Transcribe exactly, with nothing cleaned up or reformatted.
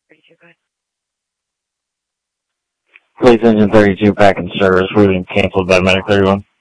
thirty-two, go ahead. Police engine thirty-two back in service. We've been canceled by Medic thirty-one.